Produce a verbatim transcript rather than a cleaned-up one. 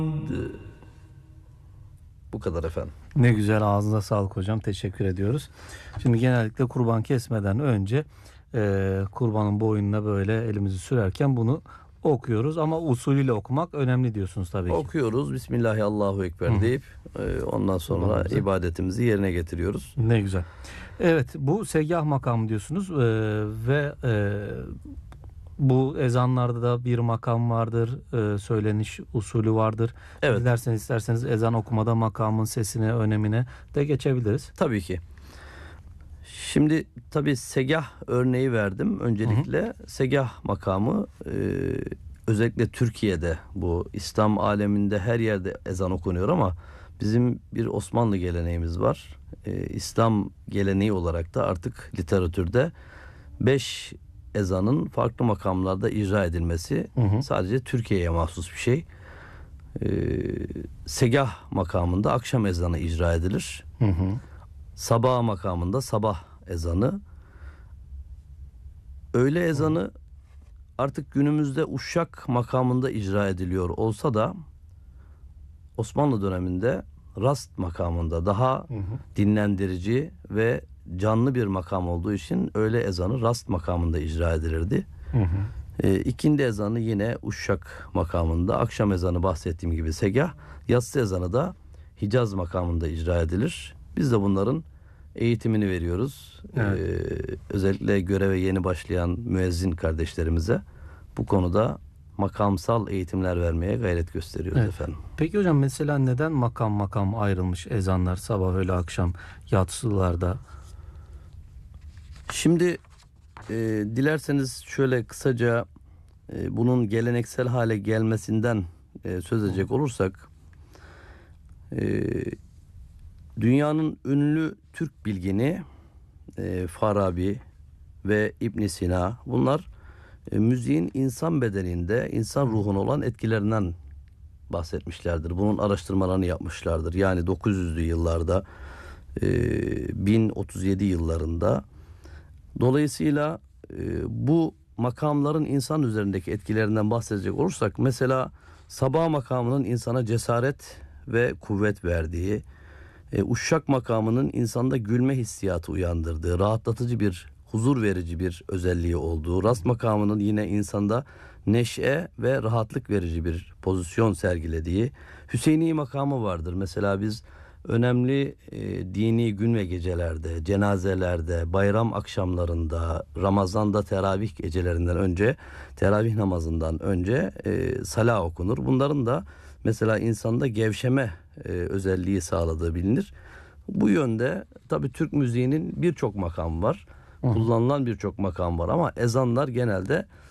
Bu kadar efendim. Ne güzel, ağzınıza sağlık hocam, teşekkür ediyoruz. Şimdi genellikle kurban kesmeden önce e, kurbanın boynuna böyle elimizi sürerken bunu okuyoruz ama usulüyle okumak önemli diyorsunuz tabii ki. Okuyoruz. Bismillahi Allahu Ekber Hı hı. deyip e, ondan sonra Kurbanımızı. ibadetimizi yerine getiriyoruz. Ne güzel. Evet, bu segah makamı diyorsunuz e, ve e, bu ezanlarda da bir makam vardır, e, söyleniş usulü vardır. Evet. Dilerseniz isterseniz ezan okumada makamın sesine, önemine de geçebiliriz. Tabii ki. Şimdi tabii segah örneği verdim. Öncelikle hı hı. segah makamı e, özellikle Türkiye'de, bu İslam aleminde her yerde ezan okunuyor ama bizim bir Osmanlı geleneğimiz var. E, İslam geleneği olarak da artık literatürde beş ezanın farklı makamlarda icra edilmesi hı hı. sadece Türkiye'ye mahsus bir şey. E, segah makamında akşam ezanı icra edilir. Hı hı. Sabah makamında sabah ezanı. Öğle ezanı artık günümüzde uşak makamında icra ediliyor olsa da Osmanlı döneminde rast makamında daha hı hı. dinlendirici ve canlı bir makam olduğu için öğle ezanı rast makamında icra edilirdi. Hı hı. E, ikindi ezanı yine uşak makamında, akşam ezanı bahsettiğim gibi segah, yatsı ezanı da Hicaz makamında icra edilir. Biz de bunların eğitimini veriyoruz. Evet. Ee, özellikle göreve yeni başlayan müezzin kardeşlerimize bu konuda makamsal eğitimler vermeye gayret gösteriyoruz evet. efendim. Peki hocam, mesela neden makam makam ayrılmış ezanlar sabah, öğle, akşam, yatsılarda? Şimdi e, dilerseniz şöyle kısaca e, bunun geleneksel hale gelmesinden e, söz edecek olursak e, dünyanın ünlü Türk bilgini e, Farabi ve İbn Sina, bunlar e, müziğin insan bedeninde, insan ruhuna olan etkilerinden bahsetmişlerdir. Bunun araştırmalarını yapmışlardır. Yani dokuz yüzlü yıllarda, e, bin otuz yedi yıllarında. Dolayısıyla e, bu makamların insan üzerindeki etkilerinden bahsedecek olursak, mesela sabah makamının insana cesaret ve kuvvet verdiği, E, uşak makamının insanda gülme hissiyatı uyandırdığı, rahatlatıcı bir, huzur verici bir özelliği olduğu, rast makamının yine insanda neşe ve rahatlık verici bir pozisyon sergilediği, Hüseyini makamı vardır. Mesela biz önemli e, dini gün ve gecelerde, cenazelerde, bayram akşamlarında, Ramazan'da teravih gecelerinden önce, teravih namazından önce e, salah okunur. Bunların da mesela insanda gevşeme e, özelliği sağladığı bilinir. Bu yönde tabii Türk müziğinin birçok makamı var. Hı. Kullanılan birçok makam var ama ezanlar genelde